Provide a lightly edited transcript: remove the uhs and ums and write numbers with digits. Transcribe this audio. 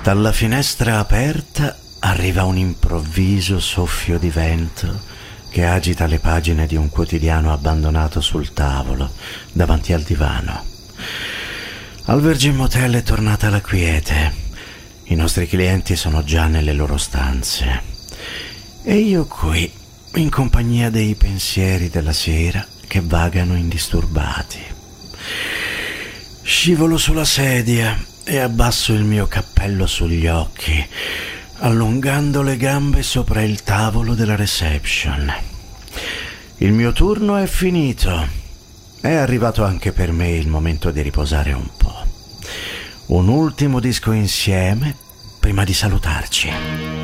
Dalla finestra aperta arriva un improvviso soffio di vento che agita le pagine di un quotidiano abbandonato sul tavolo davanti al divano. Al Virgin Motel è tornata la quiete. I nostri clienti sono già nelle loro stanze. E io qui, in compagnia dei pensieri della sera che vagano indisturbati. Scivolo sulla sedia e abbasso il mio cappello sugli occhi, allungando le gambe sopra il tavolo della reception. Il mio turno è finito. È arrivato anche per me il momento di riposare un po'. Un ultimo disco insieme prima di salutarci.